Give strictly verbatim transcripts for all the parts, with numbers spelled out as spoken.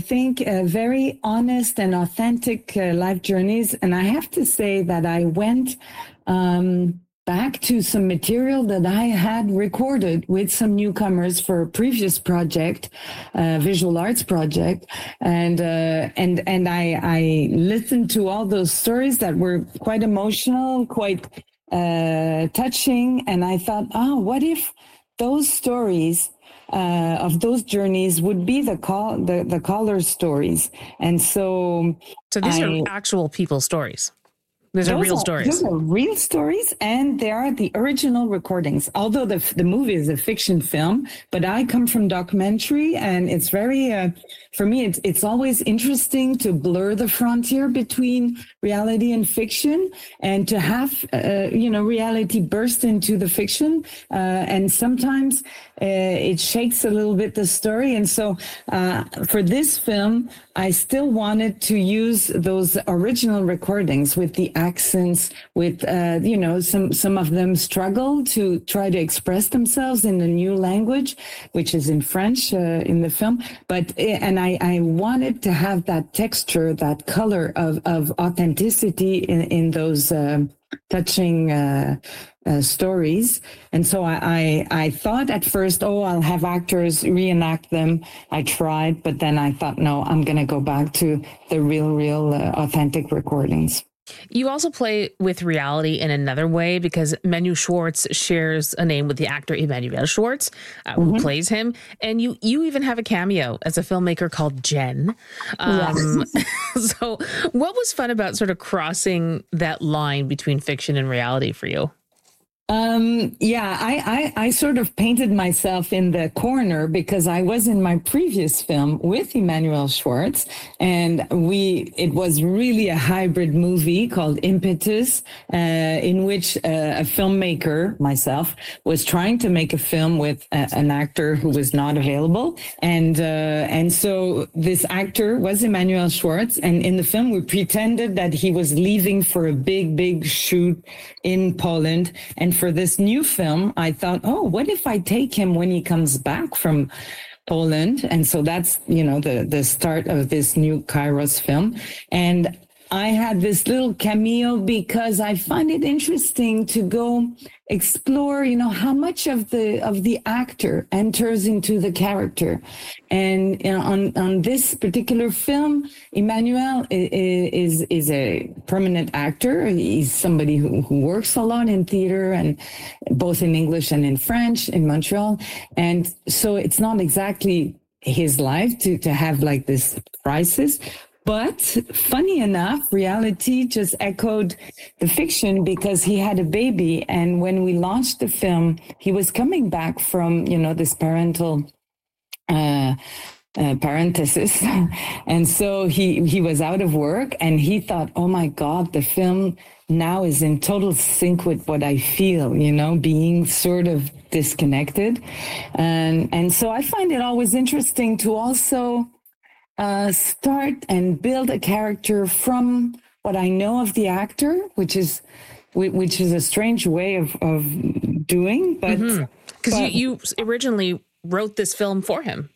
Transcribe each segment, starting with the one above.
think, uh, very honest and authentic uh, life journeys. And I have to say that I went um, back to some material that I had recorded with some newcomers for a previous project, uh, visual arts project. And, uh, and, and I, I listened to all those stories that were quite emotional, quite uh, touching. And I thought, oh, what if those stories uh, of those journeys would be the call, the, the caller stories. And so, so these I, are actual people stories. These are real are, stories. Those are real stories, and they are the original recordings. Although the the movie is a fiction film, but I come from documentary, and it's very, uh, for me, it's it's always interesting to blur the frontier between reality and fiction, and to have uh, you know reality burst into the fiction, uh, and sometimes uh, it shakes a little bit the story. And so uh, for this film, I still wanted to use those original recordings with the accents, with, uh, you know, some, some of them struggle to try to express themselves in a new language, which is in French, uh, in the film. But, and I, I wanted to have that texture, that color of, of authenticity in, in those, um, touching, uh, Uh, stories. And so I, I, I thought at first, oh, I'll have actors reenact them. I tried, but then I thought, no, I'm going to go back to the real, real uh, authentic recordings. You also play with reality in another way because Menu Schwartz shares a name with the actor Emmanuel Schwartz, uh, who mm-hmm. plays him. And you you even have a cameo as a filmmaker called Jen. Um, yes. So what was fun about sort of crossing that line between fiction and reality for you? Um, yeah, I, I, I sort of painted myself in the corner because I was in my previous film with Emmanuel Schwartz, and we, it was really a hybrid movie called Impetus, uh, in which uh, a filmmaker, myself, was trying to make a film with a, an actor who was not available. And, uh, and so this actor was Emmanuel Schwartz. And in the film, we pretended that he was leaving for a big, big shoot in Poland. And for this new film, I thought, oh, what if I take him when he comes back from Poland? And so that's, you know, the, the start of this new Kairos film. And I had this little cameo because I find it interesting to go explore, you know, how much of the of the actor enters into the character. And you know, on on this particular film, Emmanuel is is a permanent actor. He's somebody who, who works a lot in theater, and both in English and in French in Montreal. And so it's not exactly his life to to have like this crisis. But funny enough, reality just echoed the fiction because he had a baby. And when we launched the film, he was coming back from, you know, this parental uh, uh parenthesis. And so he, he was out of work and he thought, oh my God, the film now is in total sync with what I feel, you know, being sort of disconnected. And, and so I find it always interesting to also Uh, start and build a character from what I know of the actor, which is which is a strange way of, of doing. But because mm-hmm. you, you originally wrote this film for him.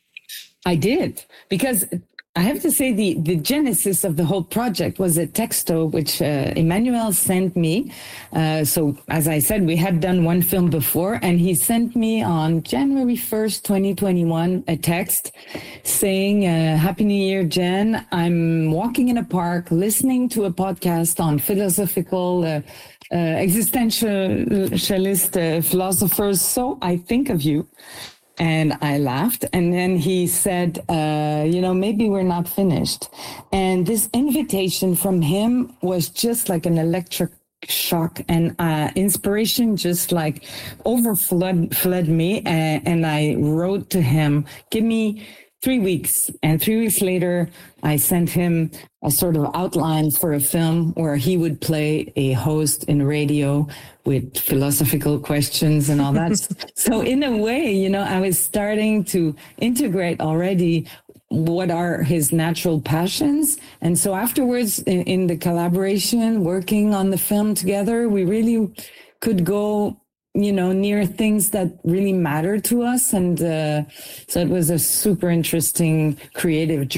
I did, because I have to say the, the genesis of the whole project was a texto which uh, Emmanuel sent me. Uh, so as I said, we had done one film before, and he sent me on January first, twenty twenty-one, a text saying, uh, Happy New Year, Jen. I'm walking in a park listening to a podcast on philosophical uh, uh, existentialist uh, philosophers. So I think of you. And I laughed. And then he said, uh, you know, maybe we're not finished. And this invitation from him was just like an electric shock, and uh, inspiration just like overflowed flood me. And, and I wrote to him, give me three weeks. And three weeks later, I sent him a sort of outline for a film where he would play a host in radio with philosophical questions and all that. So in a way, you know, I was starting to integrate already what are his natural passions. And so afterwards, in, in the collaboration, working on the film together, we really could go, you know, near things that really matter to us. And uh, so it was a super interesting creative journey.